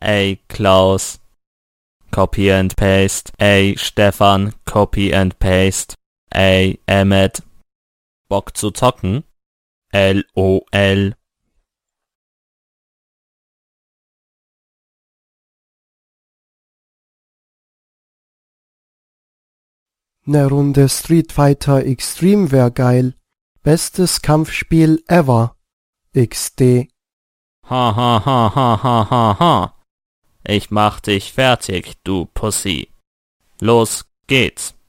Ey, Klaus. Copy and paste. Ey, Stefan. Copy and paste. Ey, Emmet. Bock zu zocken? LOL. 'Ne Runde Street Fighter Extreme wär geil. Bestes Kampfspiel ever. XD. Ha ha ha ha ha ha ha. Ich mach dich fertig, du Pussy. Los geht's.